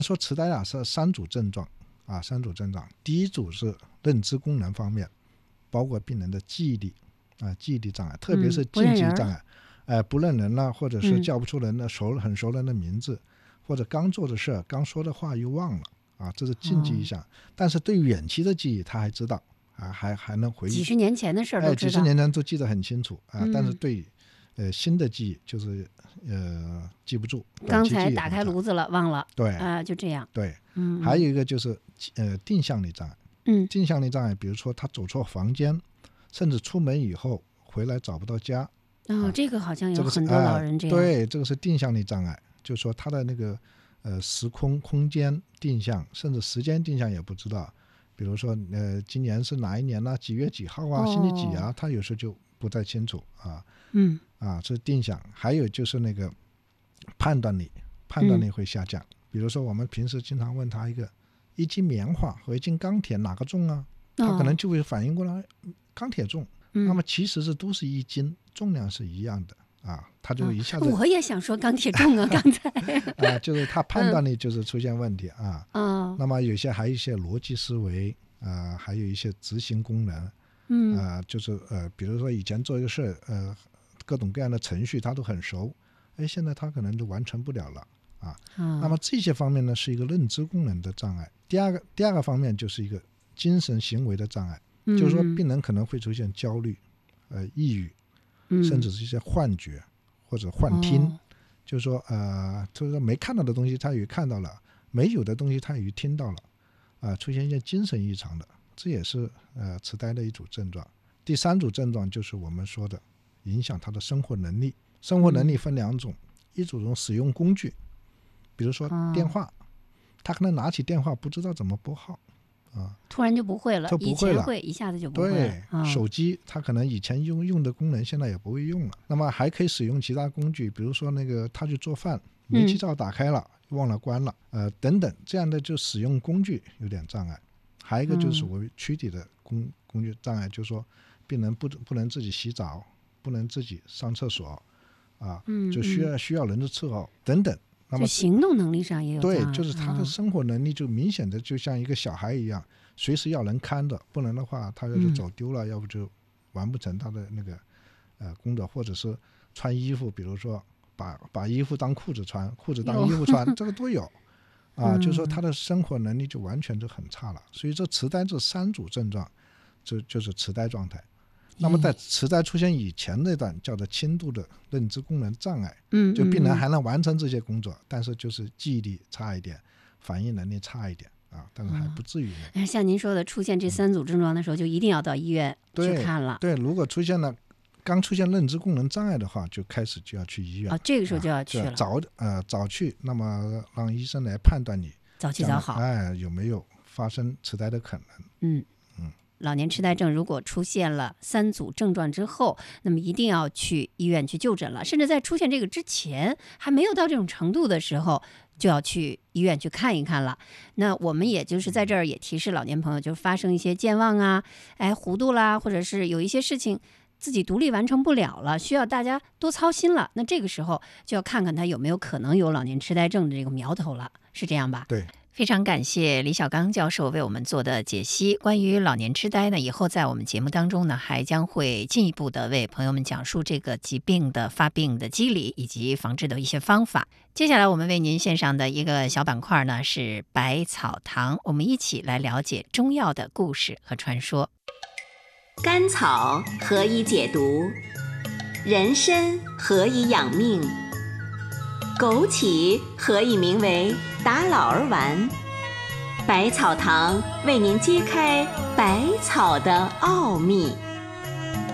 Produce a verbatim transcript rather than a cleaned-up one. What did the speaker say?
说痴呆啊是三组症状啊，三组症状。第一组是认知功能方面，包括病人的记忆力啊，记忆力障碍，特别是禁忌障碍，哎、嗯呃，不认人了，或者是叫不出人的熟、嗯、很熟人的名字，或者刚做的事、刚说的话又忘了啊，这是禁忌一项。哦、但是对远期的记忆他还知道啊，还还能回忆几十年前的事都知道， 哎，几十年前都记得很清楚啊， 嗯、 但是对呃新的记忆就是呃记不住。 刚才打开炉子了忘了， 对啊、呃，就这样。 对， 嗯， 还有一个就是呃定向力障碍。 嗯， 定向力障碍，比如说他走错房间，甚至出门以后回来找不到家。 哦， 啊、 这个好像有很多老人这样。 呃、对，这个是定向力障碍，就是说他的那个呃时空空间定向，甚至时间定向也不知道。比如说呃今年是哪一年呢、啊？几月几号啊？星期几啊？ 哦、 他有时候就不太清楚啊。 嗯啊，这是定向。还有就是那个判断力，判断力会下降。嗯、比如说我们平时经常问他一个。一斤棉花和一斤钢铁哪个重啊？他可能就会反应过来，哦、钢铁重。嗯、那么其实是都是一斤，重量是一样的啊，他就一下子。 哦、我也想说钢铁重啊，刚才啊，就是他判断力就是出现问题啊。 嗯、 那么有些还有一些逻辑思维啊，还有一些执行功能。 嗯啊，就是呃，比如说以前做一个事，呃，各种各样的程序他都很熟，哎，现在他可能就完成不了了。啊，那么这些方面呢是一个认知功能的障碍。第二个第二个方面就是一个精神行为的障碍， 嗯、 就是说病人可能会出现焦虑、呃抑郁， 嗯、 甚至是一些幻觉或者幻听， 哦、 就是说呃，就是说没看到的东西他也看到了，没有的东西他也听到了，啊、呃，出现一些精神异常的，这也是呃痴呆的一组症状。第三组症状就是我们说的影响他的生活能力。生活能力分两种，嗯、一种使用工具。比如说电话，哦、他可能拿起电话不知道怎么拨号啊， 突然就不会了， 就不会了， 以前会一下子就不会了。 对， 哦、 手机他可能以前用用的功能现在也不会用了。那么还可以使用其他工具，比如说那个他去做饭，煤气灶打开了、嗯、忘了关了，呃等等，这样的就使用工具有点障碍。还有一个就是所谓躯体的工、嗯、工具障碍，就是说病人不不能自己洗澡，不能自己上厕所啊， 嗯、 就需要、嗯、需要人的伺候等等。那么就行动能力上也有障碍， 对，就是他的生活能力就明显的就像一个小孩一样，嗯、随时要人看着，不然的话他要是走丢了，嗯、要不就完不成他的那个呃工作，或者是穿衣服，比如说把把衣服当裤子穿，裤子当衣服穿，这个都有啊，就是说他的生活能力就完全就很差了。所以这痴呆这三组症状，这就是痴呆状态。那么在痴呆出现以前那段叫做轻度的认知功能障碍， 嗯， 就病人还能完成这些工作，嗯、但是就是记忆力差一点，反应能力差一点啊，但是还不至于、 嗯、像您说的，出现这三组症状的时候，嗯、就一定要到医院去看了。 对，对，如果出现了刚出现认知功能障碍的话，就开始就要去医院。 哦，这个时候就要去了， 啊、早呃早去，那么让医生来判断你早期早好， 哎有没有发生痴呆的可能。 嗯。老年痴呆症如果出现了三组症状之后，那么一定要去医院去就诊了，甚至在出现这个之前还没有到这种程度的时候，就要去医院去看一看了。那我们也就是在这儿也提示老年朋友，就发生一些健忘啊，哎糊涂啦，或者是有一些事情自己独立完成不了了，需要大家多操心了，那这个时候就要看看他有没有可能有老年痴呆症的这个苗头了，是这样吧？ 对。 非常感谢李小刚教授为我们做的解析。关于老年痴呆呢，以后在我们节目当中呢，还将会进一步的为朋友们讲述这个疾病的发病的机理以及防治的一些方法。接下来我们为您献上的一个小板块呢是百草堂，我们一起来了解中药的故事和传说。 甘草何以解毒？人参何以养命？枸杞何以名为打老儿丸？百草堂为您揭开百草的奥秘。